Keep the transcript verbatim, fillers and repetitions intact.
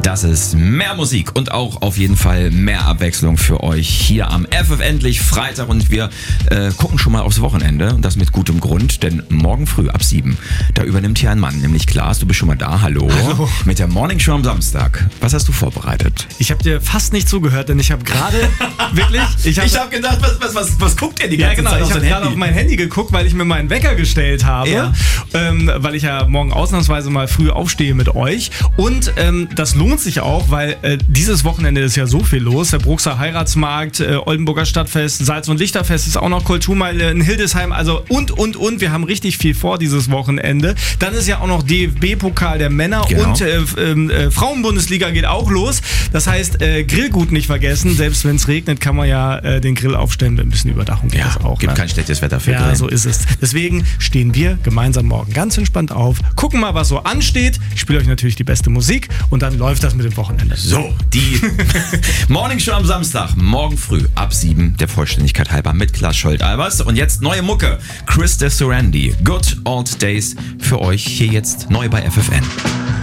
Das ist mehr Musik und auch auf jeden Fall mehr Abwechslung für euch hier am F F Endlich Freitag. Und wir äh, gucken schon mal aufs Wochenende und das mit gutem Grund, denn morgen früh ab sieben, da übernimmt hier ein Mann, nämlich Klaas. Du bist schon mal da, hallo. Hallo. Mit der Morning Show am Samstag. Was hast du vorbereitet? Ich habe dir fast nicht zugehört, denn ich habe gerade wirklich... Ich habe hab gedacht, was, was, was, was guckt ihr die Ja, ganze genau. Zeit Ich auf habe dein gerade Handy? auf mein Handy geguckt, weil ich mir meinen Wecker gestellt habe, Ja. ähm, weil ich ja morgen ausnahmsweise mal früh aufstehe mit euch. Und ähm, das lohnt sich auch, weil äh, dieses Wochenende ist ja so viel los. Der Bruxer Heiratsmarkt, äh, Oldenburger Stadtfest, Salz- und Lichterfest ist auch noch Kulturmeile in Hildesheim. Also und, und, und. Wir haben richtig viel vor dieses Wochenende. Dann ist ja auch noch D F B-Pokal der Männer Genau. und äh, äh, Frauenbundesliga geht auch los. Das heißt, äh, Grillgut nicht vergessen. Selbst wenn es regnet, kann man ja äh, den Grill aufstellen mit ein bisschen Überdachung. Geht Ja, das auch, gibt ne? kein schlechtes Wetter für Ja, Grillen. so ist es. Deswegen stehen wir gemeinsam morgen ganz entspannt auf, gucken mal, was so ansteht. Ich spiele euch natürlich die beste Musik und dann läuft das mit dem Wochenende. So, die Morning Show am Samstag, morgen früh ab sieben, der Vollständigkeit halber mit Klaas Scholz-Albers. Und jetzt neue Mucke, Chris de Sorandi, Good Old Days für euch hier jetzt neu bei F F N.